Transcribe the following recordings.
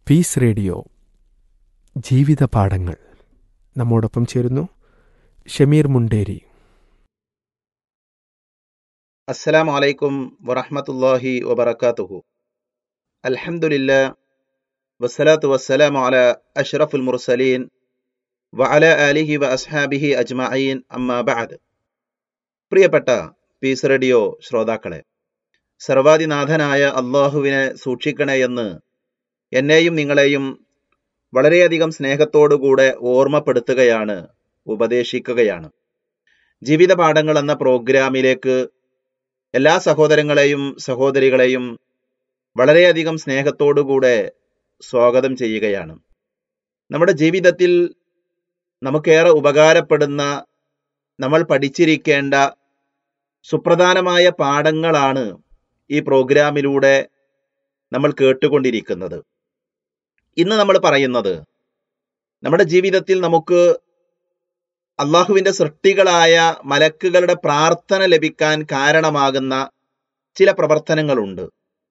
Piece radio ജീവിത പാഠങ്ങൾ. നമ്മോടൊപ്പം ചേരുന്നു ഷമീർ മുണ്ടേരി. അസ്സലാമു അലൈക്കും വറഹ്മത്തുള്ളാഹി വബറകാതുഹു. അൽഹംദുലില്ലാ വസ്സലാത്തു വസ്സലാമു അലാ അഷ്റഫുൽ മുർസലീൻ വഅലാ ആലിഹി വഅസ്ഹാബിഹി അജ്മഈൻ, അമ്മാ ബഅദ്. പ്രിയപ്പെട്ട പീസ് റേഡിയോ ശ്രോതാക്കളെ, സർവാദിനാഥനായ അള്ളാഹുവിനെ സൂക്ഷിക്കണേ എന്ന് എന്നെയും നിങ്ങളെയും വളരെയധികം സ്നേഹത്തോടുകൂടെ ഓർമ്മപ്പെടുത്തുകയാണ്, ഉപദേശിക്കുകയാണ്. ജീവിത പാഠങ്ങൾ എന്ന പ്രോഗ്രാമിലേക്ക് എല്ലാ സഹോദരങ്ങളെയും സഹോദരികളെയും വളരെയധികം സ്നേഹത്തോടുകൂടെ സ്വാഗതം ചെയ്യുകയാണ്. നമ്മുടെ ജീവിതത്തിൽ നമുക്കേറെ ഉപകാരപ്പെടുന്ന, നമ്മൾ പഠിച്ചിരിക്കേണ്ട സുപ്രധാനമായ പാഠങ്ങളാണ് ഈ പ്രോഗ്രാമിലൂടെ നമ്മൾ കേട്ടുകൊണ്ടിരിക്കുന്നത്. ഇന്ന് നമ്മൾ പറയുന്നത്, നമ്മുടെ ജീവിതത്തിൽ നമുക്ക് അള്ളാഹുവിൻ്റെ സൃഷ്ടികളായ മലക്കുകളുടെ പ്രാർത്ഥന ലഭിക്കാൻ കാരണമാകുന്ന ചില പ്രവർത്തനങ്ങളുണ്ട്.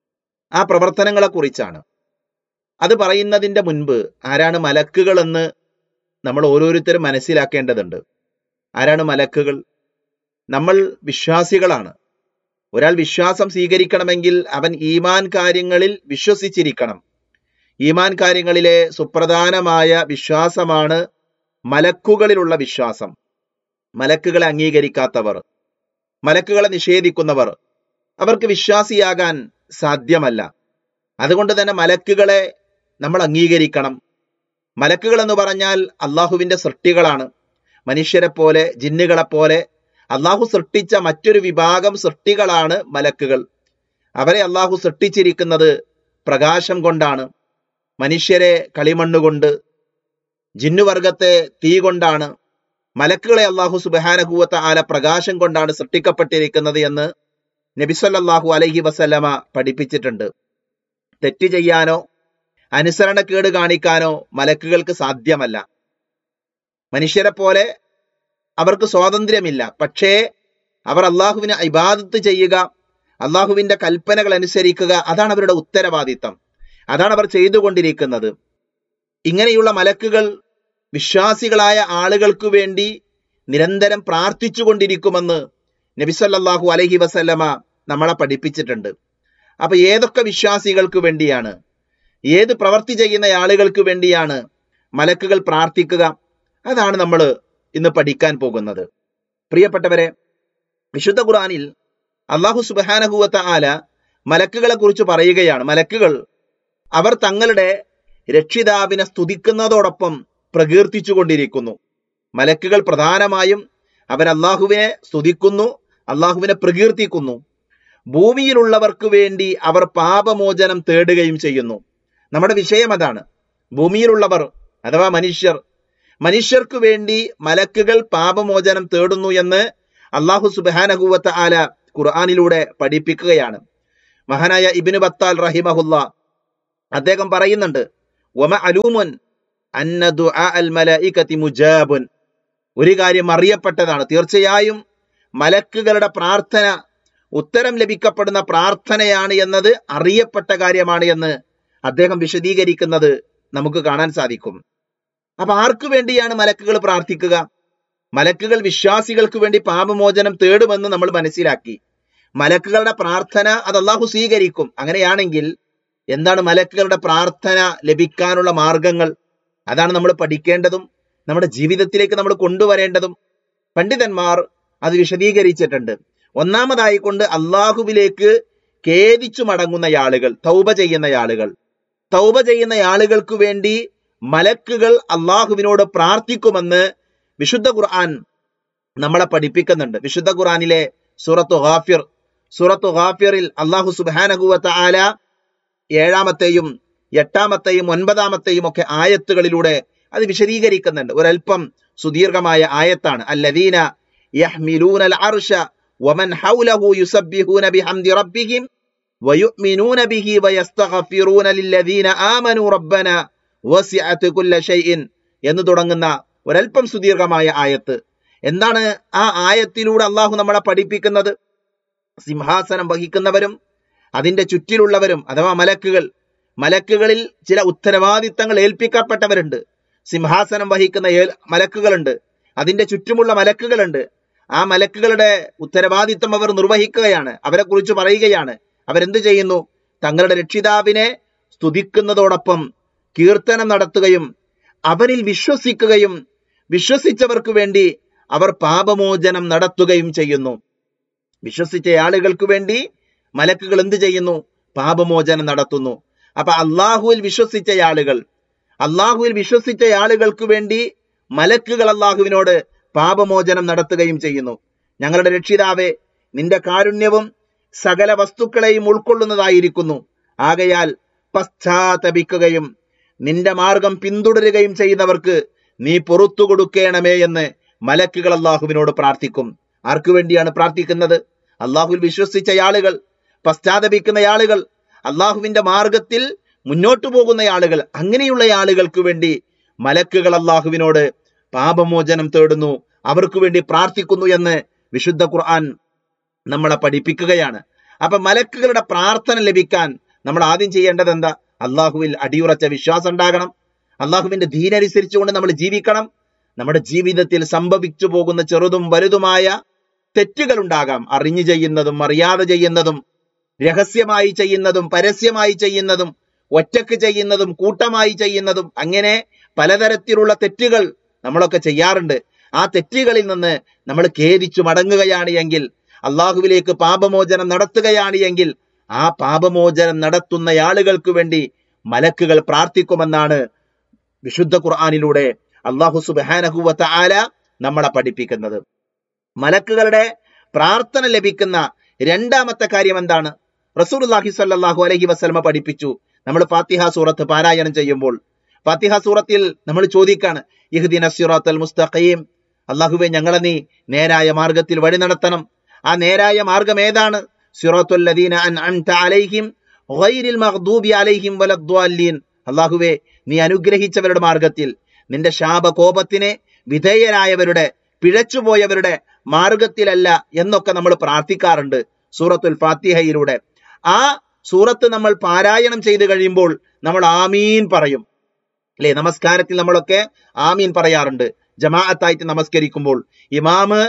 ആ പ്രവർത്തനങ്ങളെക്കുറിച്ചാണ്. അത് പറയുന്നതിൻ്റെ മുൻപ് ആരാണ് മലക്കുകളെന്ന് നമ്മൾ ഓരോരുത്തരും മനസ്സിലാക്കേണ്ടതുണ്ട്. ആരാണ് മലക്കുകൾ? നമ്മൾ വിശ്വാസികളാണ്. ഒരാൾ വിശ്വാസം സ്വീകരിക്കണമെങ്കിൽ അവൻ ഈമാൻ കാര്യങ്ങളിൽ വിശ്വസിച്ചിരിക്കണം. ഈമാൻ കാര്യങ്ങളിലെ സുപ്രധാനമായ വിശ്വാസമാണ് മലക്കുകളിലുള്ള വിശ്വാസം. മലക്കുകളെ അംഗീകരിക്കാത്തവർ, മലക്കുകളെ നിഷേധിക്കുന്നവർ, അവർക്ക് വിശ്വാസിയാകാൻ സാധ്യമല്ല. അതുകൊണ്ട് തന്നെ മലക്കുകളെ നമ്മൾ അംഗീകരിക്കണം. മലക്കുകൾ എന്ന് പറഞ്ഞാൽ അള്ളാഹുവിൻ്റെ സൃഷ്ടികളാണ്. മനുഷ്യരെ പോലെ, ജിന്നുകളെപ്പോലെ അള്ളാഹു സൃഷ്ടിച്ച മറ്റൊരു വിഭാഗം സൃഷ്ടികളാണ് മലക്കുകൾ. അവരെ അള്ളാഹു സൃഷ്ടിച്ചിരിക്കുന്നത് പ്രകാശം കൊണ്ടാണ്. മനുഷ്യരെ കളിമണ്ണുകൊണ്ട്, ജിന്നുവർഗത്തെ തീ കൊണ്ടാണ്. മലക്കുകളെ അള്ളാഹു സുബ്ഹാനഹു വ തആല പ്രകാശം കൊണ്ടാണ് സൃഷ്ടിക്കപ്പെട്ടിരിക്കുന്നത് എന്ന് നബി സല്ലല്ലാഹു അലൈഹി വസല്ലമ പഠിപ്പിച്ചിട്ടുണ്ട്. തെറ്റ് ചെയ്യാനോ അനുസരണക്കേട് കാണിക്കാനോ മലക്കുകൾക്ക് സാധ്യമല്ല. മനുഷ്യരെ പോലെ അവർക്ക് സ്വാതന്ത്ര്യമില്ല. പക്ഷേ അവർ അള്ളാഹുവിനെ ഇബാദത്ത് ചെയ്യുക, അള്ളാഹുവിൻ്റെ കൽപ്പനകൾ അനുസരിക്കുക, അതാണ് അവരുടെ ഉത്തരവാദിത്തം. അതാണ് അവർ ചെയ്തുകൊണ്ടിരിക്കുന്നത്. ഇങ്ങനെയുള്ള മലക്കുകൾ വിശ്വാസികളായ ആളുകൾക്ക് വേണ്ടി നിരന്തരം പ്രാർത്ഥിച്ചു കൊണ്ടിരിക്കുമെന്ന് നബി സല്ലല്ലാഹു അലൈഹി വസല്ലമ നമ്മളെ പഠിപ്പിച്ചിട്ടുണ്ട്. അപ്പൊ ഏതൊക്കെ വിശ്വാസികൾക്ക് വേണ്ടിയാണ്, ഏത് പ്രവൃത്തി ചെയ്യുന്ന ആളുകൾക്ക് വേണ്ടിയാണ് മലക്കുകൾ പ്രാർത്ഥിക്കുക? അതാണ് നമ്മൾ ഇന്ന് പഠിക്കാൻ പോകുന്നത്. പ്രിയപ്പെട്ടവരെ, വിശുദ്ധ ഖുർആനിൽ അല്ലാഹു സുബ്ഹാനഹു വ തആല മലക്കുകളെ കുറിച്ച് പറയുകയാണ്. മലക്കുകൾ അവർ തങ്ങളുടെ രക്ഷിതാവിനെ സ്തുതിക്കുന്നതോടൊപ്പം പ്രകീർത്തിച്ചു കൊണ്ടിരിക്കുന്നു. മലക്കുകൾ പ്രധാനമായും അവർ അള്ളാഹുവിനെ സ്തുതിക്കുന്നു, അള്ളാഹുവിനെ പ്രകീർത്തിക്കുന്നു. ഭൂമിയിലുള്ളവർക്ക് വേണ്ടി അവർ പാപമോചനം തേടുകയും ചെയ്യുന്നു. നമ്മുടെ വിഷയം അതാണ്. ഭൂമിയിലുള്ളവർ അഥവാ മനുഷ്യർക്ക് വേണ്ടി മലക്കുകൾ പാപമോചനം തേടുന്നു എന്ന് അല്ലാഹു സുബ്ഹാനഹു വ തആല ഖുർആനിലൂടെ പഠിപ്പിക്കുകയാണ്. മഹാനായ ഇബ്നു ബത്താൽ റഹിമഹുല്ലാ അദ്ദേഹം പറയുന്നുണ്ട്, വമഅലൂമുൻ അന്ന ദുആ അൽ മലായികതി മുജാബുൻ. ഒരു കാര്യം അറിയപ്പെട്ടതാണ്, തീർച്ചയായും മലക്കുകളുടെ പ്രാർത്ഥന ഉത്തരം ലഭിക്കപ്പെടുന്ന പ്രാർത്ഥനയാണ് എന്നത് അറിയപ്പെട്ട കാര്യമാണ് എന്ന് അദ്ദേഹം വിശദീകരിക്കുന്നത് നമുക്ക് കാണാൻ സാധിക്കും. അപ്പൊ ആർക്കു വേണ്ടിയാണ് മലക്കുകൾ പ്രാർത്ഥിക്കുക? മലക്കുകൾ വിശ്വാസികൾക്ക് വേണ്ടി പാപമോചനം തേടുമെന്ന് നമ്മൾ മനസ്സിലാക്കി. മലക്കുകളുടെ പ്രാർത്ഥന അത് അള്ളാഹു സ്വീകരിക്കും. അങ്ങനെയാണെങ്കിൽ എന്താണ് മലക്കുകളുടെ പ്രാർത്ഥന ലഭിക്കാനുള്ള മാർഗങ്ങൾ? അതാണ് നമ്മൾ പഠിക്കേണ്ടതും നമ്മുടെ ജീവിതത്തിലേക്ക് നമ്മൾ കൊണ്ടുവരേണ്ടതും. പണ്ഡിതന്മാർ അത് വിശദീകരിച്ചിട്ടുണ്ട്. ഒന്നാമതായിക്കൊണ്ട് അള്ളാഹുവിലേക്ക് ഖേദിച്ചു മടങ്ങുന്ന ആളുകൾ, തൗബ ചെയ്യുന്ന ആളുകൾക്ക് വേണ്ടി മലക്കുകൾ അള്ളാഹുവിനോട് പ്രാർത്ഥിക്കുമെന്ന് വിശുദ്ധ ഖുർആൻ നമ്മളെ പഠിപ്പിക്കുന്നുണ്ട്. വിശുദ്ധ ഖുർആനിലെ സൂറത്തു ഗാഫിറിൽ അല്ലാഹു സുബ്ഹാനഹു വ തആല 7-ാമത്തെയും 8-ാമത്തെയും 9-ാമത്തെയും ഒക്കെ ആയത്തുകളിലൂടെ അത് വിശദീകരിക്കുന്നുണ്ട്. ഒരൽപ്പം സുദീർഘമായ ആയത്താണ്. അല്ലദീന യഹ്മിലൂനൽ അർശ വമൻ ഹൗലഹു യുസബ്ബിഹൂന ബിഹംദി റബ്ബിഹിം വയുഅ്മിനൂന ബിഹി വയസ്തഗ്ഫിറൂന ലില്ലദീന ആമനൂ റബ്ബന വസിഅത കുല്ല ഷൈഇൻ എന്ന് തുടങ്ങുന്ന ഒരൽപ്പം സുദീർഘമായ ആയത്ത്. എന്താണ് ആ ആയത്തിലൂടെ അള്ളാഹു നമ്മളെ പഠിപ്പിക്കുന്നത്? സിംഹാസനം വഹിക്കുന്നവരും അതിൻ്റെ ചുറ്റിലുള്ളവരും അഥവാ മലക്കുകൾ, മലക്കുകളിൽ ചില ഉത്തരവാദിത്തങ്ങൾ ഏൽപ്പിക്കപ്പെട്ടവരുണ്ട്. സിംഹാസനം വഹിക്കുന്ന മലക്കുകളുണ്ട്, അതിന്റെ ചുറ്റുമുള്ള മലക്കുകളുണ്ട്. ആ മലക്കുകളുടെ ഉത്തരവാദിത്തം അവർ നിർവഹിക്കുകയാണ്. അവരെ കുറിച്ച് പറയുകയാണ്. അവരെന്ത് ചെയ്യുന്നു? തങ്ങളുടെ രക്ഷിതാവിനെ സ്തുതിക്കുന്നതോടൊപ്പം കീർത്തനം നടത്തുകയും അവനിൽ വിശ്വസിക്കുകയും വിശ്വസിച്ചവർക്ക് വേണ്ടി അവർ പാപമോചനം നടത്തുകയും ചെയ്യുന്നു. വിശ്വസിച്ച ആളുകൾക്ക് വേണ്ടി മലക്കുകൾ എന്ത് ചെയ്യുന്നു? പാപമോചനം നടത്തുന്നു. അപ്പൊ അള്ളാഹുവിൽ വിശ്വസിച്ച ആളുകൾക്ക് വേണ്ടി മലക്കുകൾ അള്ളാഹുവിനോട് പാപമോചനം നടത്തുകയും ചെയ്യുന്നു. ഞങ്ങളുടെ രക്ഷിതാവേ, നിന്റെ കാരുണ്യവും സകല വസ്തുക്കളെയും ഉൾക്കൊള്ളുന്നതായിരിക്കുന്നു. ആകയാൽ പശ്ചാത്തപിക്കുകയും നിന്റെ മാർഗം പിന്തുടരുകയും ചെയ്യുന്നവർക്ക് നീ പുറത്തു കൊടുക്കണമേ എന്ന് മലക്കുകൾ അള്ളാഹുവിനോട് പ്രാർത്ഥിക്കും. ആർക്കു വേണ്ടിയാണ് പ്രാർത്ഥിക്കുന്നത്? അള്ളാഹുവിൽ വിശ്വസിച്ച ആളുകൾ, പശ്ചാത്തപിക്കുന്ന ആളുകൾ, അള്ളാഹുവിന്റെ മാർഗത്തിൽ മുന്നോട്ടു പോകുന്ന ആളുകൾ, അങ്ങനെയുള്ള ആളുകൾക്ക് വേണ്ടി മലക്കുകൾ അള്ളാഹുവിനോട് പാപമോചനം തേടുന്നു, അവർക്ക് വേണ്ടി പ്രാർത്ഥിക്കുന്നു എന്ന് വിശുദ്ധ ഖുർആൻ നമ്മളെ പഠിപ്പിക്കുകയാണ്. അപ്പൊ മലക്കുകളുടെ പ്രാർത്ഥന ലഭിക്കാൻ നമ്മൾ ആദ്യം ചെയ്യേണ്ടത് എന്താ? അള്ളാഹുവിൽ അടിയുറച്ച വിശ്വാസം ഉണ്ടാകണം. അള്ളാഹുവിന്റെ ദീനനുസരിച്ചുകൊണ്ട് നമ്മൾ ജീവിക്കണം. നമ്മുടെ ജീവിതത്തിൽ സംഭവിച്ചു പോകുന്ന ചെറുതും വലുതുമായ തെറ്റുകൾ ഉണ്ടാകാം. അറിഞ്ഞു ചെയ്യുന്നതും അറിയാതെ ചെയ്യുന്നതും, രഹസ്യമായി ചെയ്യുന്നതും പരസ്യമായി ചെയ്യുന്നതും, ഒറ്റക്ക് ചെയ്യുന്നതും കൂട്ടമായി ചെയ്യുന്നതും, അങ്ങനെ പലതരത്തിലുള്ള തെറ്റുകൾ നമ്മളൊക്കെ ചെയ്യാറുണ്ട്. ആ തെറ്റുകളിൽ നിന്ന് നമ്മൾ ഖേദിച്ചു മടങ്ങുകയാണ് എങ്കിൽ, അള്ളാഹുവിലേക്ക് പാപമോചനം നടത്തുകയാണ് എങ്കിൽ, ആ പാപമോചനം നടത്തുന്ന ആളുകൾക്ക് വേണ്ടി മലക്കുകൾ പ്രാർത്ഥിക്കുമെന്നാണ് വിശുദ്ധ ഖുർആനിലൂടെ അള്ളാഹു സുബ്ഹാനഹു വ തആല നമ്മളെ പഠിപ്പിക്കുന്നത്. മലക്കുകളുടെ പ്രാർത്ഥന ലഭിക്കുന്ന രണ്ടാമത്തെ കാര്യം എന്താണ്? റസൂലുള്ളാഹി സ്വല്ലല്ലാഹു അലൈഹി വസല്ലമ പഠിപ്പിച്ചു. നമ്മൾ ഫാത്തിഹ സൂറത്ത് പാരായണം ചെയ്യുമ്പോൾ ഫാത്തിഹ സൂറത്തിൽ നമ്മൾ ചോദിക്കാണ്, ഇഹ്ദിനസ് സിറാത്തൽ മുസ്തഖീം, അല്ലാഹുവേ ഞങ്ങളെ നീ നേരായ മാർഗത്തിൽ വഴി നടത്തണം. ആ നേരായ മാർഗം ഏതാണ്? സിറാത്തുൽ ലദീന അൻഅംത അലൈഹിം ഗൈറിൽ മഗ്ദൂബി അലൈഹിം വലദ്ദാല്ലീൻ. അല്ലാഹുവേ നീ അനുഗ്രഹിച്ചവരുടെ മാർഗത്തിൽ, നിന്റെ ശാപകോപത്തിന് വിധേയരായവരുടെ, പിഴച്ചുപോയവരുടെ മാർഗത്തിലല്ല എന്നൊക്കെ നമ്മൾ പ്രാർത്ഥിക്കാറുണ്ട് സൂറത്തുൽ ഫാത്തിഹയിലൂടെ. ആ സൂറത്ത് നമ്മൾ പാരായണം ചെയ്ത് കഴിയുമ്പോൾ നമ്മൾ ആമീൻ പറയും, അല്ലെ? നമസ്കാരത്തിൽ നമ്മളൊക്കെ ആമീൻ പറയാറുണ്ട്. ജമാഅത്തായിട്ട് നമസ്കരിക്കുമ്പോൾ ഇമാമ്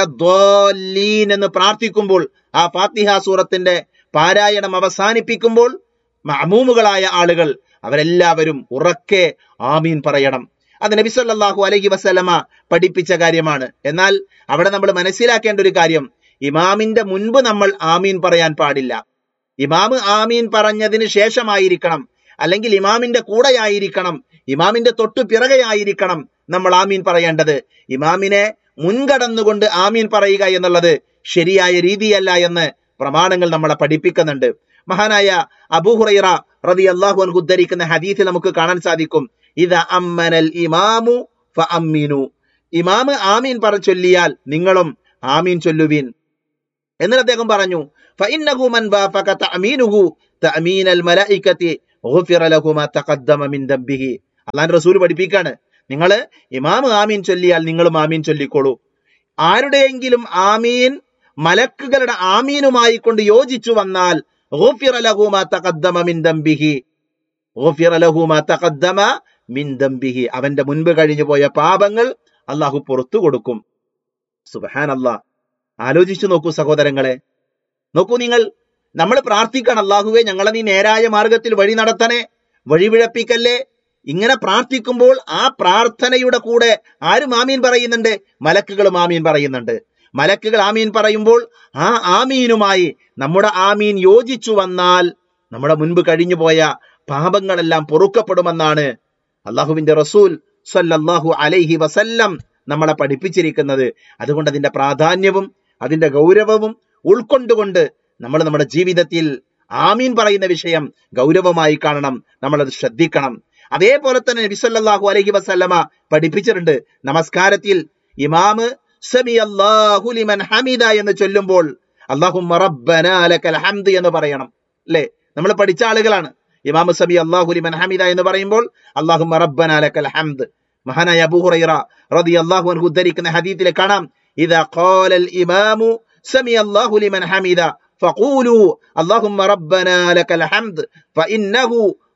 വലദ്ദാല്ലീൻ എന്ന് പ്രാർത്ഥിക്കുമ്പോൾ, ആ ഫാത്തിഹ സൂറത്തിന്റെ പാരായണം അവസാനിപ്പിക്കുമ്പോൾ മഅമൂമുകളായ ആളുകൾ അവരെല്ലാവരും ഉറക്കെ ആമീൻ പറയണം. അത് നബി സല്ലല്ലാഹു അലൈഹി വസല്ലമ പഠിപ്പിച്ച കാര്യമാണ്. എന്നാൽ അവിടെ നമ്മൾ മനസ്സിലാക്കേണ്ട ഒരു കാര്യം, ഇമാമിന്റെ മുൻപ് നമ്മൾ ആമീൻ പറയാൻ പാടില്ല. ഇമാമ് ആമീൻ പറഞ്ഞതിന് ശേഷമായിരിക്കണം, അല്ലെങ്കിൽ ഇമാമിന്റെ കൂടെയായിരിക്കണം, ഇമാമിന്റെ തൊട്ടു പിറകെയായിരിക്കണം നമ്മൾ ആമീൻ പറയേണ്ടത്. ഇമാമിനെ മുൻകടന്നുകൊണ്ട് ആമീൻ പറയുക എന്നുള്ളത് ശരിയായ രീതിയല്ല എന്ന് പ്രമാണങ്ങൾ നമ്മളെ പഠിപ്പിക്കുന്നുണ്ട്. മഹാനായ അബൂ ഹുറൈറ റളിയല്ലാഹു അൻഹു ഉദ്ധരിക്കുന്ന ഹദീസിൽ നമുക്ക് കാണാൻ സാധിക്കും, ഇദാ അമ്മനൽ ഇമാമു ഫഅമ്മിനു, ഇമാമ് ആമീൻ ചൊല്ലിയാൽ നിങ്ങളും ആമീൻ ചൊല്ലുവിൻ. എന്നിട്ട് അദ്ദേഹം പറഞ്ഞു, ഫഇന്നഹു മൻ വാഫഖ തഅമീനുഹു തഅമീനൽ മലായികതി ഗുഫിറ ലഹു മാ തഖദ്ദമ മിൻ ദംബിഹി. അല്ലാഹുവിന്റെ റസൂൽ പഠിപ്പിക്കാണ്, നിങ്ങൾ ഇമാമ് ആമീൻ ചൊല്ലിയാൽ നിങ്ങളും ആമീൻ ചൊല്ലിക്കോളൂ. ആരുടെയെങ്കിലും ആമീൻ മലക്കുകളുടെ ആമീനുമായി കൊണ്ട് യോജിച്ചു വന്നാൽ ഗുഫിറ ലഹു മാ തഖദ്ദമ മിൻ ദംബിഹി, ഗുഫിറ ലഹു മാ തഖദ്ദമ മിൻ ദംബിഹി, അവന്റെ മുൻപ് കഴിഞ്ഞു പോയ പാപങ്ങൾ അള്ളാഹു പുറത്തു കൊടുക്കും. സുബ്ഹാനല്ലാഹ്. ആലോചിച്ചു നോക്കൂ സഹോദരങ്ങളെ, നോക്കൂ നിങ്ങൾ, നമ്മൾ പ്രാർത്ഥിക്കണം, അള്ളാഹുവേ ഞങ്ങളെ നീ നേരായ മാർഗത്തിൽ വഴി നടത്തണേ, വഴിപിഴപ്പിക്കല്ലേ. ഇങ്ങനെ പ്രാർത്ഥിക്കുമ്പോൾ ആ പ്രാർത്ഥനയുടെ കൂടെ ആരും ആമീൻ പറയുന്നുണ്ട്? മലക്കുകളും ആമീൻ പറയുന്നുണ്ട്. മലക്കുകൾ ആമീൻ പറയുമ്പോൾ ആ ആമീനുമായി നമ്മുടെ ആമീൻ യോജിച്ചു വന്നാൽ നമ്മുടെ മുൻപ് കഴിഞ്ഞു പോയ പാപങ്ങളെല്ലാം പൊറുക്കപ്പെടുമെന്നാണ് അള്ളാഹുവിന്റെ റസൂൽ സല്ലല്ലാഹു അലൈഹി വസല്ലം നമ്മളെ പഠിപ്പിച്ചിരിക്കുന്നത്. അതുകൊണ്ട് അതിന്റെ പ്രാധാന്യവും അതിന്റെ ഗൗരവവും ഉൾക്കൊണ്ടുകൊണ്ട് നമ്മൾ നമ്മുടെ ജീവിതത്തിൽ ആമീൻ പറയുന്ന വിഷയം ഗൗരവമായി കാണണം, നമ്മളത് ശ്രദ്ധിക്കണം. അതേപോലെ തന്നെ നബി സല്ലല്ലാഹു അലൈഹി വസല്ലമ പഠിപ്പിച്ചിട്ടുണ്ട്, നമസ്കാരത്തിൽ ഇമാമ് സമിഅല്ലാഹു ലിമൻ ഹമിദ എന്ന് ചൊല്ലുമ്പോൾ അല്ലാഹുമ്മ റബ്ബനാ ലക്കൽ ഹംദ് എന്ന് പറയണം, അല്ലേ? നമ്മൾ പഠിച്ച ആളുകളാണ്. ഇമാമ് സമിഅല്ലാഹു ലിമൻ ഹമിദ എന്ന് പറയുമ്പോൾ അല്ലാഹുമ്മ റബ്ബനാ ലക്കൽ ഹംദ്. മഹാനായ അബൂ ഹുറൈറ റളിയല്ലാഹു അൻഹു ഉദ്ധരിക്കുന്ന ഹദീസിൽ കാണാം, ഇദാ ഖാലൽ ഇമാമു സമിഅല്ലാഹു ലിമൻ ഹമിദ ഫഖൂലു അല്ലാഹുമ്മ റബ്ബനാ ലക്കൽ ഹംദ് ഫഇന്നഹു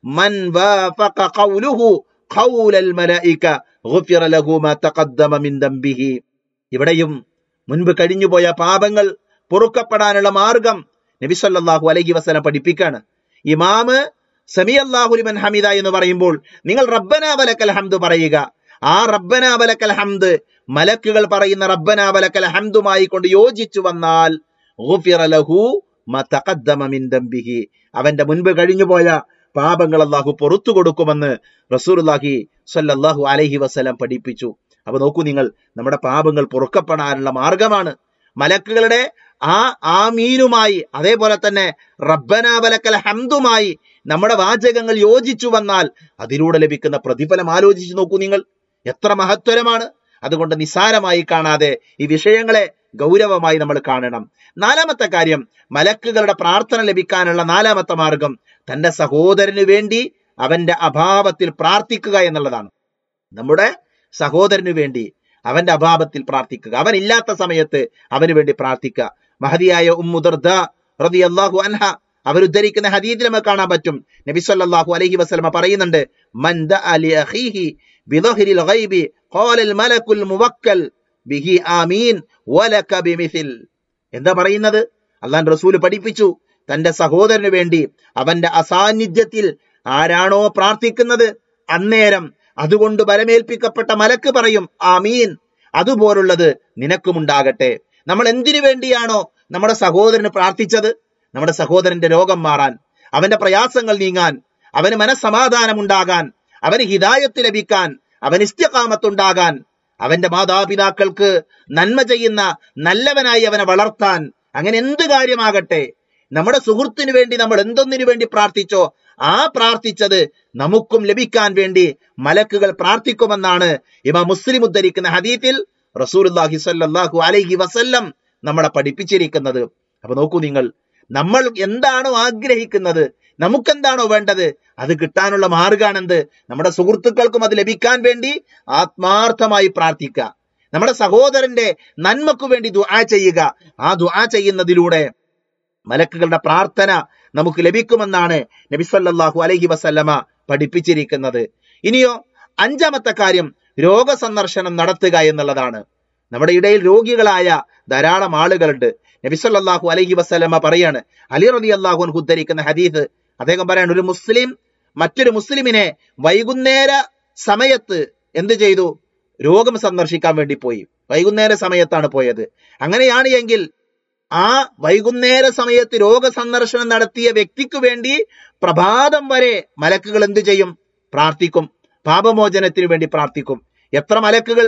മൻ വാഫഖ ഖൗലുഹു ഖൗലൽ മലായിക ഗുഫിറ ലഹു മാ തഖദ്ദമ മിൻ ദംബിഹി. ഇവിടെയും മുൻപ് കഴിഞ്ഞുപോയ പാപങ്ങൾ പൊറുക്കപ്പെടാനുള്ള മാർഗം നബി സല്ലല്ലാഹു അലൈഹി വസല്ലം പഠിപ്പിക്കാണ്. ഇമാമ് സമീഅല്ലാഹു ലിമൻ ഹമിദ എന്ന് പറയുമ്പോൾ നിങ്ങൾ റബ്ബനാ വലക്കൽ ഹംദ് പറയുക. ആ റബ്ബനാ വലക്കൽ ഹംദ് മലക്കുകൾ പറയുന്ന റബ്ബനാ വലക്കൽ ഹംദുമായി കൊണ്ട് യോജിച്ചു വന്നാൽ ഗുഫിറ ലഹു മാ തഖദ്ദമ മിൻ ദംബിഹി, അവന്റെ മുൻപ് കഴിഞ്ഞുപോയ പാപങ്ങൾ അല്ലാഹു പുറത്തു കൊടുക്കുമെന്ന് റസൂലുള്ളാഹി സ്വല്ലല്ലാഹു അലൈഹി വസല്ലം പഠിപ്പിച്ചു. അപ്പൊ നോക്കൂ നിങ്ങൾ, നമ്മുടെ പാപങ്ങൾ പൊറുക്കപ്പെടാനുള്ള മാർഗമാണ് മലക്കുകളുടെ ആ ആമീനുമായി, അതേപോലെ തന്നെ റബ്ബനാ വലക്കൽ ഹംദുമായി നമ്മുടെ വാചകങ്ങൾ യോജിച്ചു വന്നാൽ അതിലൂടെ ലഭിക്കുന്ന പ്രതിഫലം ആലോചിച്ചു നോക്കൂ നിങ്ങൾ, എത്ര മഹത്വരമാണ്. അതുകൊണ്ട് നിസ്സാരമായി കാണാതെ ഈ വിഷയങ്ങളെ ഗൗരവമായി നമ്മൾ കാണണം. നാലാമത്തെ കാര്യം, മലക്കുകളുടെ പ്രാർത്ഥന ലഭിക്കാനുള്ള നാലാമത്തെ മാർഗം തന്റെ സഹോദരന് വേണ്ടി അവന്റെ അഭാവത്തിൽ പ്രാർത്ഥിക്കുക എന്നുള്ളതാണ്. നമ്മുടെ സഹോദരന് വേണ്ടി അവന്റെ അഭാവത്തിൽ പ്രാർത്ഥിക്കുക, അവനില്ലാത്ത സമയത്ത് അവന് വേണ്ടി പ്രാർത്ഥിക്കുക. മഹദിയായ ഉമ്മു ദർദ റളിയല്ലാഹു അൻഹ അവരുദ്ധരിക്കുന്ന ഹദീസിൽ നമുക്ക് കാണാൻ പറ്റും, നബി സല്ലല്ലാഹു അലൈഹി വസല്ലമ പറയുന്നുണ്ട്, മൻ ദഅ ലി അഖീഹി ബിളഹ്രിൽ ഗൈബി ഖാലൽ മലക്കുൽ മുവക്കൽ ബിഹി ആമീൻ വലക ബിമിഥിൽ. എന്താ പറയുന്നത്? അല്ലാഹുവിന്റെ റസൂൽ പഠിപ്പിച്ചു, തന്റെ സഹോദരന് വേണ്ടി അവന്റെ അസാന്നിധ്യത്തിൽ ആരാണോ പ്രാർത്ഥിക്കുന്നത് അന്നേരം അതുകൊണ്ട് ബലമേൽപ്പിക്കപ്പെട്ട മലക്ക് പറയും ആമീൻ, അതുപോലുള്ളത് നിനക്കുമുണ്ടാകട്ടെ. നമ്മൾ എന്തിനു വേണ്ടിയാണോ നമ്മുടെ സഹോദരന് പ്രാർത്ഥിച്ചത്, നമ്മുടെ സഹോദരന്റെ രോഗം മാറാൻ, അവന്റെ പ്രയാസങ്ങൾ നീങ്ങാൻ, അവന് മനസ്സമാധാനം ഉണ്ടാകാൻ, അവന് ഹിദായത്ത് ലഭിക്കാൻ, അവന് ഇസ്തിഖാമത്തുണ്ടാകാൻ, അവന്റെ മാതാപിതാക്കൾക്ക് നന്മ ചെയ്യുന്ന നല്ലവനായി അവനെ വളർത്താൻ, അങ്ങനെ എന്ത് കാര്യമാകട്ടെ, നമ്മുടെ സുഹൃത്തിന് വേണ്ടി നമ്മൾ എന്തൊന്നിനു വേണ്ടി പ്രാർത്ഥിച്ചോ ആ പ്രാർത്ഥിച്ചത് നമുക്കും ലഭിക്കാൻ വേണ്ടി മലക്കുകൾ പ്രാർത്ഥിക്കുമെന്നാണ് ഇമാം മുസ്ലിം ഉദ്ധരിക്കുന്ന ഹദീസിൽ റസൂലുള്ളാഹി സ്വല്ലല്ലാഹു അലൈഹി വസല്ലം നമ്മളെ പഠിപ്പിച്ചിരിക്കുന്നത്. അപ്പൊ നോക്കൂ നിങ്ങൾ, നമ്മൾ എന്താണോ ആഗ്രഹിക്കുന്നത്, നമുക്കെന്താണോ വേണ്ടത്, അത് കിട്ടാനുള്ള മാർഗാണെന്ത്? നമ്മുടെ സുഹൃത്തുക്കൾക്കും അത് ലഭിക്കാൻ വേണ്ടി ആത്മാർത്ഥമായി പ്രാർത്ഥിക്കുക, നമ്മുടെ സഹോദരന്റെ നന്മക്കു വേണ്ടി ദുആ ചെയ്യുക. ആ ദുആ ചെയ്യുന്നതിലൂടെ മലക്കുകളുടെ പ്രാർത്ഥന നമുക്ക് ലഭിക്കുമെന്നാണ് നബി സല്ലല്ലാഹു അലൈഹി വസല്ലമ പഠിപ്പിച്ചിരിക്കുന്നത്. ഇനിയോ അഞ്ചാമത്തെ കാര്യം രോഗസന്ദർശനം നടത്തുക എന്നുള്ളതാണ്. നമ്മുടെ ഇടയിൽ രോഗികളായ ധാരാളം ആളുകളുണ്ട്. നബി സല്ലല്ലാഹു അലൈഹി വസല്ലമ പറയാണ്, അലി റളിയല്ലാഹു അൻഹു ഉദ്ധരിക്കുന്ന ഹദീസ്, അദ്ദേഹം പറയാണ്, ഒരു മുസ്ലിം മറ്റൊരു മുസ്ലിമിനെ വൈകുന്നേര സമയത്ത് എന്ത് ചെയ്തു? രോഗം സന്ദർശിക്കാൻ വേണ്ടി പോയി. വൈകുന്നേര സമയത്താണ് പോയത്. അങ്ങനെയാണ് എങ്കിൽ ആ വൈകുന്നേര സമയത്ത് രോഗസന്ദർശനം നടത്തിയ വ്യക്തിക്ക് വേണ്ടി പ്രഭാതം വരെ മലക്കുകൾ എന്ത് ചെയ്യും? പ്രാർത്ഥിക്കും, പാപമോചനത്തിന് വേണ്ടി പ്രാർത്ഥിക്കും. എത്ര മലക്കുകൾ?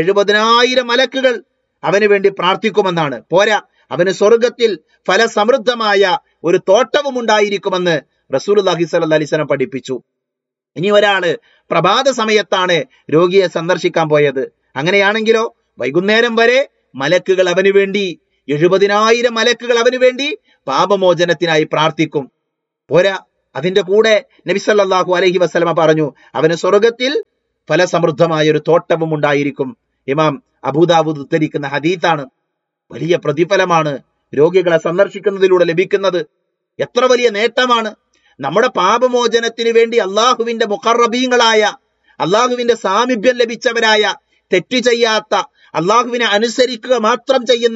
70,000 മലക്കുകൾ അവന് വേണ്ടി പ്രാർത്ഥിക്കുമെന്നാണ്. പോരാ, അവന് സ്വർഗത്തിൽ ഫലസമൃദ്ധമായ ഒരു തോട്ടവും ഉണ്ടായിരിക്കുമെന്ന് റസൂലുള്ളാഹി സ്വല്ലല്ലാഹി അലൈഹി വസല്ലം പഠിപ്പിച്ചു. ഇനി ഒരാള് പ്രഭാത സമയത്താണ് രോഗിയെ സന്ദർശിക്കാൻ പോയത്. അങ്ങനെയാണെങ്കിലോ വൈകുന്നേരം വരെ മലക്കുകൾ അവന് വേണ്ടി, 70,000 മലക്കുകൾ അവന് വേണ്ടി പാപമോചനത്തിനായി പ്രാർത്ഥിക്കും. പോരാ, അതിന്റെ കൂടെ നബി സല്ലല്ലാഹു അലൈഹി വസല്ലമ പറഞ്ഞു, അവന് സ്വർഗത്തിൽ ഫലസമൃദ്ധമായ ഒരു തോട്ടവും ഉണ്ടായിരിക്കും. ഇമാം അബൂദാവൂദ് ഉദ്ധരിക്കുന്ന ഹദീസാണ്. വലിയ പ്രതിഫലമാണ് രോഗികളെ സന്ദർശിക്കുന്നതിലൂടെ ലഭിക്കുന്നത്. എത്ര വലിയ നേട്ടമാണ്! നമ്മുടെ പാപമോചനത്തിന് വേണ്ടി അള്ളാഹുവിന്റെ മുഖറബീങ്ങളായ, അള്ളാഹുവിന്റെ സാമീപ്യം ലഭിച്ചവരായ, തെറ്റ് ചെയ്യാത്ത, അള്ളാഹുവിനെ അനുസരിക്കുക മാത്രം ചെയ്യുന്ന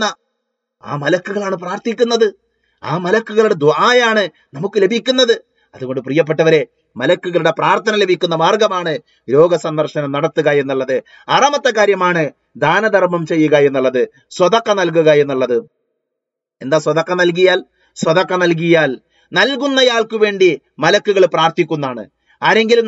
ആ മലക്കുകളാണ് പ്രാർത്ഥിക്കുന്നത്. ആ മലക്കുകളുടെ ദുആയാണ് നമുക്ക് ലഭിക്കുന്നത്. അതുകൊണ്ട് പ്രിയപ്പെട്ടവരെ, മലക്കുകളുടെ പ്രാർത്ഥന ലഭിക്കുന്ന മാർഗമാണ് രോഗസന്ദർശനം നടത്തുക എന്നുള്ളത്. ആറാമത്തെ കാര്യമാണ് ദാനധർമ്മം ചെയ്യുക എന്നുള്ളത്, സ്വതക്ക നൽകുക എന്നുള്ളത്. എന്താ സ്വതക്ക നൽകിയാൽ? സ്വതക്ക നൽകിയാൽ നൽകുന്നയാൾക്ക് വേണ്ടി മലക്കുകൾ പ്രാർത്ഥിക്കുന്നതാണ്. ആരെങ്കിലും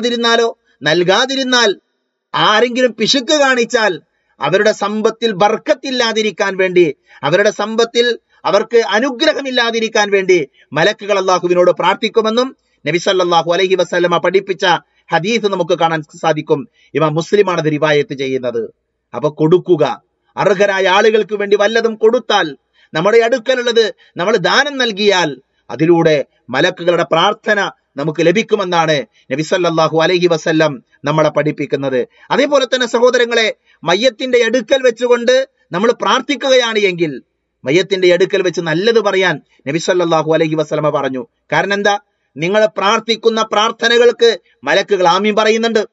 നൽകാതിരുന്നാൽ ആരെങ്കിലും പിശുക്ക് കാണിച്ചാൽ അവരുടെ സമ്പത്തിൽ ബർക്കത്തില്ലാതിരിക്കാൻ വേണ്ടി, അവരുടെ സമ്പത്തിൽ അവർക്ക് അനുഗ്രഹമില്ലാതിരിക്കാൻ വേണ്ടി മലക്കുകൾ അള്ളാഹുവിനോട് പ്രാർത്ഥിക്കുമെന്നും നബി സല്ലല്ലാഹു അലൈഹി വസല്ലമ പഠിപ്പിച്ച ഹദീസ് നമുക്ക് കാണാൻ സാധിക്കും. ഇമാം മുസ്ലിമാണ് അത് റിവായത്ത് ചെയ്യുന്നത്. അപ്പൊ കൊടുക്കുക, അർഹരായ ആളുകൾക്ക് വേണ്ടി വല്ലതും കൊടുത്താൽ, നമ്മുടെ അടുക്കലുള്ളത് നമ്മൾ ദാനം നൽകിയാൽ അതിലൂടെ മലക്കുകളുടെ പ്രാർത്ഥന നമുക്ക് ലഭിക്കുമെന്നാണ് നബി സല്ലല്ലാഹു അലൈഹി വസല്ലം നമ്മളെ പഠിപ്പിക്കുന്നത്. അതേപോലെ തന്നെ സഹോദരങ്ങളെ, മയ്യത്തിന്റെ അടുക്കൽ വെച്ചുകൊണ്ട് നമ്മൾ പ്രാർത്ഥിക്കുകയാണ് എങ്കിൽ മയ്യത്തിന്റെ അടുക്കൽ വെച്ച് നല്ലത് പറയാൻ നബി സല്ലല്ലാഹു അലൈഹി വസല്ലമ പറഞ്ഞു. കാരണം എന്താ? നിങ്ങൾ പ്രാർത്ഥിക്കുന്ന പ്രാർത്ഥനകൾക്ക് മലക്കുകൾ ആമീൻ പറയുന്നുണ്ട്.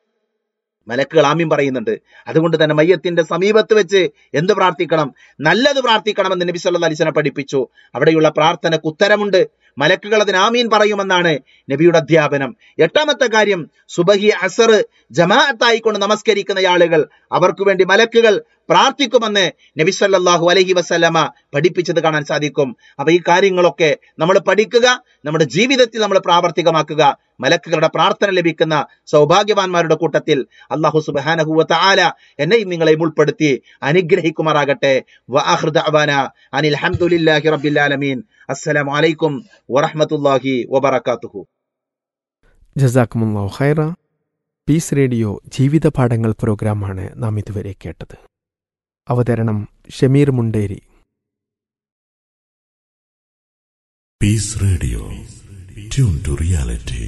അതുകൊണ്ട് തന്നെ മയ്യത്തിന്റെ സമീപത്ത് വെച്ച് എന്ത് പ്രാർത്ഥിക്കണം? നല്ലത് പ്രാർത്ഥിക്കണമെന്ന് നബി സല്ലല്ലാഹു അലൈഹി വസല്ലം പഠിപ്പിച്ചു. അവിടെയുള്ള പ്രാർത്ഥനയ്ക്ക് ഉത്തരമുണ്ട്. മലക്കുകൾ അതിന് ആമീൻ പറയുമെന്നാണ് നബിയുടെ അധ്യാപനം. 8ാമത്തെ കാര്യം, സുബഹി അസർ ജമാഅത്തായിക്കൊണ്ട് നമസ്കരിക്കുന്ന ആളുകൾ, അവർക്ക് വേണ്ടി മലക്കുകൾ പ്രാർത്ഥിക്കുമെന്ന് നബി സല്ലല്ലാഹു അലൈഹി വസല്ലമ പഠിപ്പിച്ചത് കാണാൻ സാധിക്കും. അപ്പൊ ഈ കാര്യങ്ങളൊക്കെ നമ്മൾ പഠിക്കുക, നമ്മുടെ ജീവിതത്തിൽ നമ്മൾ പ്രാവർത്തികമാക്കുക. മലക്കുകളുടെ പ്രാർത്ഥന ലഭിക്കുന്ന സൗഭാഗ്യവാന്മാരുടെ കൂട്ടത്തിൽ അല്ലാഹു സുബ്ഹാനഹു വ തആല എന്നെയും നിങ്ങളെയും ഉൾപ്പെടുത്തി അനുഗ്രഹിക്കുമാറാകട്ടെ. വആഖിറു ദഅവാനാ അനിൽ ഹംദുലില്ലാഹി റബ്ബിൽ ആലമീൻ. അസ്സലാമു അലൈക്കും വറഹ്മത്തുള്ളാഹി വബറകാതുഹു. ജസാക്കുമുല്ലാഹു ഖൈറ. പീസ് റേഡിയോ ജീവിത പാഠങ്ങൾ പ്രോഗ്രാമാണ് നാം ഇതുവരെ കേട്ടത്. അവതരണം Shameer Munderi. Piece radio, tune to reality.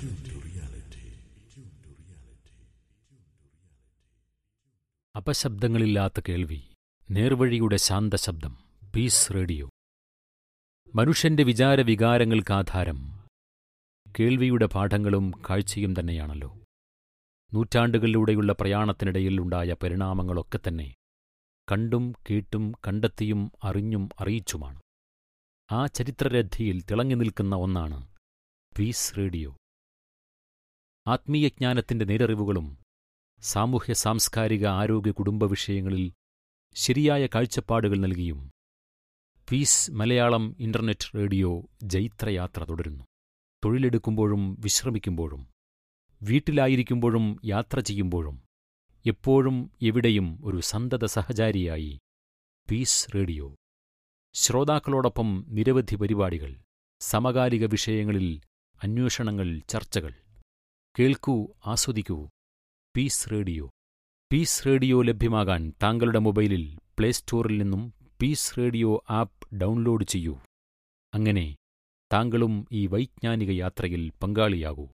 അപശബ്ദങ്ങളില്ലാത്ത കേൾവി, നേർവഴിയുടെ ശാന്തശബ്ദം. Piece radio. മനുഷ്യന്റെ വിചാരവികാരങ്ങൾക്കാധാരം കേൾവിയുടെ പാഠങ്ങളും കാഴ്ചയും തന്നെയാണല്ലോ. നൂറ്റാണ്ടുകളിലൂടെയുള്ള പ്രയാണത്തിനിടയിൽ ഉണ്ടായ പരിണാമങ്ങളൊക്കെ തന്നെ കണ്ടും കേട്ടും കണ്ടെത്തിയും അറിഞ്ഞും അറിയിച്ചുമാണ്. ആ ചരിത്രരഥിയിൽ തിളങ്ങി നിൽക്കുന്ന ഒന്നാണ് പീസ് റേഡിയോ. ആത്മീയജ്ഞാനത്തിന്റെ നേരറിവുകളും സാമൂഹ്യ സാംസ്കാരിക ആരോഗ്യ കുടുംബ വിഷയങ്ങളിൽ ശരിയായ കാഴ്ചപ്പാടുകൾ നൽകിയും പീസ് മലയാളം ഇന്റർനെറ്റ് റേഡിയോ ജൈത്രയാത്ര തുടരുന്നു. തൊഴിലെടുക്കുമ്പോഴും വിശ്രമിക്കുമ്പോഴും വീട്ടിലായിരിക്കുമ്പോഴും യാത്ര ചെയ്യുമ്പോഴും എപ്പോഴും എവിടെയും ഒരു സന്തത സഹചാരിയായി പീസ് റേഡിയോ. ശ്രോതാക്കളോടൊപ്പം നിരവധി പരിപാടികൾ, സമകാലിക വിഷയങ്ങളിൽ അന്വേഷണങ്ങൾ, ചർച്ചകൾ. കേൾക്കൂ, ആസ്വദിക്കൂ. Piece radio. പീസ് റേഡിയോ ലഭ്യമാകാൻ താങ്കളുടെ മൊബൈലിൽ പ്ലേ സ്റ്റോറിൽ നിന്നും പീസ് റേഡിയോ ആപ്പ് ഡൗൺലോഡ് ചെയ്യൂ. അങ്ങനെ താങ്കളും ഈ വൈജ്ഞാനിക യാത്രയിൽ പങ്കാളിയാകൂ.